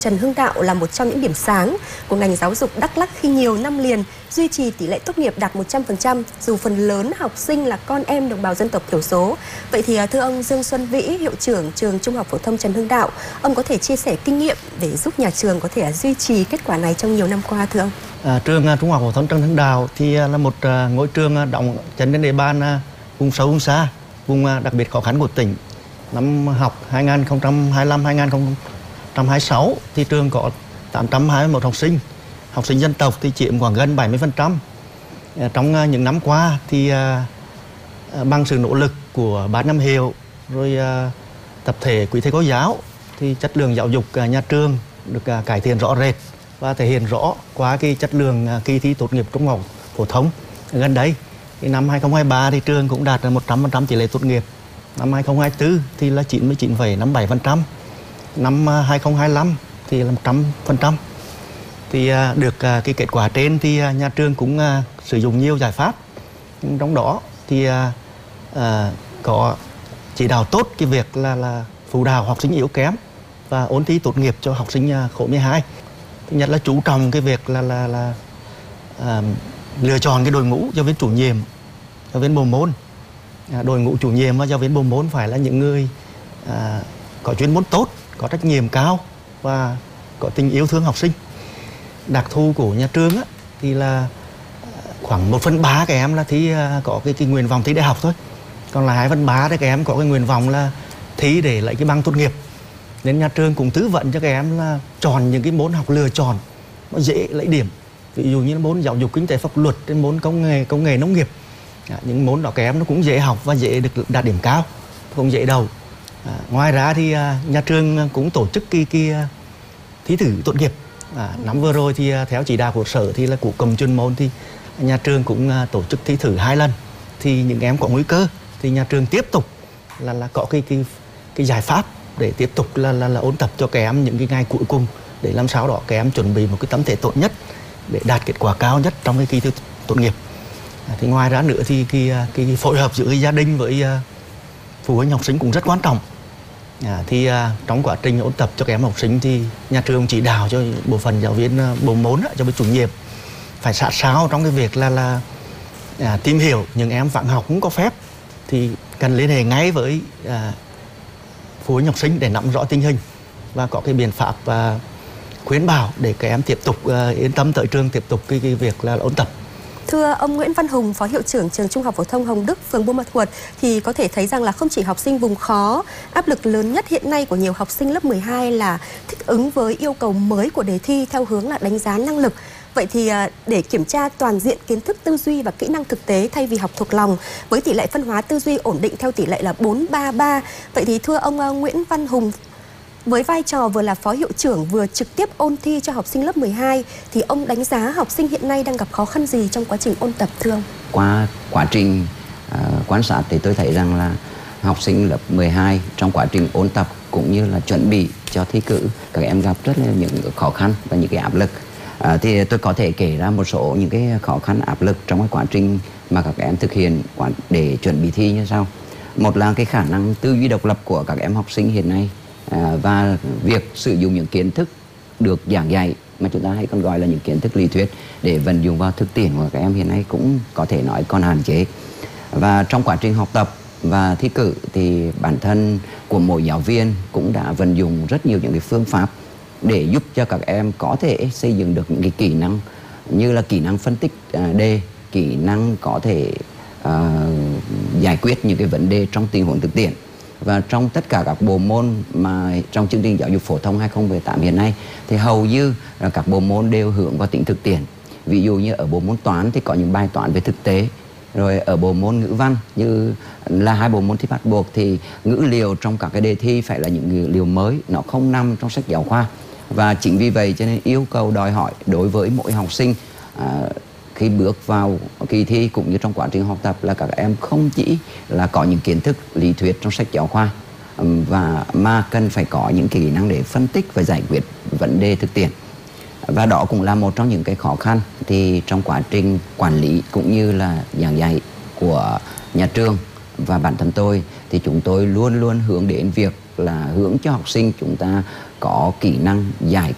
Trần Hưng Đạo là một trong những điểm sáng của ngành giáo dục Đắk Lắk khi nhiều năm liền duy trì tỷ lệ tốt nghiệp đạt 100%, dù phần lớn học sinh là con em đồng bào dân tộc thiểu số. Vậy thì thưa ông Dương Xuân Vĩ, hiệu trưởng trường Trung học phổ thông Trần Hưng Đạo, ông có thể chia sẻ kinh nghiệm để giúp nhà trường có thể duy trì kết quả này trong nhiều năm qua thưa ông? Trường Trung học phổ thông Trần Hưng Đạo thì là một ngôi trường đóng chân trên địa bàn vùng sâu vùng xa, vùng đặc biệt khó khăn của tỉnh. Năm học 2025-2026 thì trường có 821 học sinh dân tộc thì chiếm khoảng gần 70%. Trong những năm qua thì bằng sự nỗ lực của ban giám hiệu rồi tập thể quý thầy cô giáo thì chất lượng giáo dục nhà trường được cải thiện rõ rệt và thể hiện rõ qua cái chất lượng kỳ thi tốt nghiệp trung học phổ thông gần đây. Thì năm 2023 thì trường cũng đạt 100% tỷ lệ tốt nghiệp. Năm 2024 thì là 99,57%. Năm 2025 thì là 100%. Thì được cái kết quả trên thì nhà trường cũng sử dụng nhiều giải pháp. Trong đó thì có chỉ đạo tốt cái việc là phụ đạo học sinh yếu kém và ôn thi tốt nghiệp cho học sinh khối 12. Thứ nhất là chú trọng cái việc là lựa chọn cái đội ngũ giáo viên chủ nhiệm, giáo viên bộ môn. Đội ngũ chủ nhiệm và giáo viên bộ môn phải là những người có chuyên môn tốt, có trách nhiệm cao và có tình yêu thương học sinh. Đặc thù của nhà trường thì là khoảng 1/3 các em là thi có cái nguyện vọng thi đại học thôi, còn là 2/3 các em có cái nguyện vọng là thi để lấy cái bằng tốt nghiệp. Nên nhà trường cũng tư vấn cho các em là chọn những cái môn học lựa chọn nó dễ lấy điểm, ví dụ như môn giáo dục kinh tế pháp luật, cái môn công nghệ nông nghiệp. Những môn đó các em nó cũng dễ học và dễ được đạt điểm cao, không dễ đầu. Ngoài ra thì nhà trường cũng tổ chức cái thí thử tốt nghiệp. Năm vừa rồi thì theo chỉ đạo của sở thì là của cụm chuyên môn thì nhà trường cũng tổ chức thí thử 2 lần. Thì những em có nguy cơ thì nhà trường tiếp tục là có cái giải pháp để tiếp tục là ôn tập cho các em những cái ngày cuối cùng để làm sao đó các em chuẩn bị một cái tấm thể tốt nhất để đạt kết quả cao nhất trong cái kỳ thi tốt nghiệp. Thì ngoài ra nữa thì cái phối hợp giữa gia đình với phụ huynh học sinh cũng rất quan trọng. Thì trong quá trình ôn tập cho các em học sinh thì nhà trường chỉ đạo cho bộ phận giáo viên bộ môn, cho với chủ nhiệm phải sát sao trong cái việc là tìm hiểu những em vắng học không có phép thì cần liên hệ ngay với phụ huynh học sinh để nắm rõ tình hình và có cái biện pháp khuyến bảo để các em tiếp tục yên tâm tới trường, tiếp tục cái việc là ôn tập. Thưa ông Nguyễn Văn Hùng, Phó Hiệu trưởng Trường Trung học phổ thông Hồng Đức, phường Buôn Ma Thuột, thì có thể thấy rằng là không chỉ học sinh vùng khó, áp lực lớn nhất hiện nay của nhiều học sinh lớp 12 là thích ứng với yêu cầu mới của đề thi theo hướng là đánh giá năng lực. Vậy thì để kiểm tra toàn diện kiến thức tư duy và kỹ năng thực tế thay vì học thuộc lòng, với tỷ lệ phân hóa tư duy ổn định theo tỷ lệ là 4-3-3. Vậy thì thưa ông Nguyễn Văn Hùng, với vai trò vừa là phó hiệu trưởng vừa trực tiếp ôn thi cho học sinh lớp 12 thì ông đánh giá học sinh hiện nay đang gặp khó khăn gì trong quá trình ôn tập thưa ông? Qua quá trình quan sát thì tôi thấy rằng là học sinh lớp 12 trong quá trình ôn tập cũng như là chuẩn bị cho thi cử, các em gặp rất là những khó khăn và những cái áp lực. Thì tôi có thể kể ra một số những cái khó khăn áp lực trong cái quá trình mà các em thực hiện để chuẩn bị thi như sau. Một là cái khả năng tư duy độc lập của các em học sinh hiện nay, và việc sử dụng những kiến thức được giảng dạy mà chúng ta hay còn gọi là những kiến thức lý thuyết để vận dụng vào thực tiễn của các em hiện nay cũng có thể nói còn hạn chế. Và trong quá trình học tập và thi cử thì bản thân của mỗi giáo viên cũng đã vận dụng rất nhiều những cái phương pháp để giúp cho các em có thể xây dựng được những cái kỹ năng như là kỹ năng phân tích đề, kỹ năng có thể giải quyết những cái vấn đề trong tình huống thực tiễn. Và trong tất cả các bộ môn mà trong chương trình giáo dục phổ thông 2018 hiện nay thì hầu như là các bộ môn đều hướng vào tính thực tiễn. Ví dụ như ở bộ môn toán thì có những bài toán về thực tế. Rồi ở bộ môn ngữ văn như là 2 bộ môn thi bắt buộc thì ngữ liệu trong các cái đề thi phải là những ngữ liệu mới, nó không nằm trong sách giáo khoa. Và chính vì vậy cho nên yêu cầu đòi hỏi đối với mỗi học sinh khi bước vào kỳ thi cũng như trong quá trình học tập là các em không chỉ là có những kiến thức lý thuyết trong sách giáo khoa mà cần phải có những kỹ năng để phân tích và giải quyết vấn đề thực tiễn. Và đó cũng là một trong những cái khó khăn thì trong quá trình quản lý cũng như là giảng dạy của nhà trường và bản thân tôi thì chúng tôi luôn luôn hướng đến việc là hướng cho học sinh chúng ta có kỹ năng giải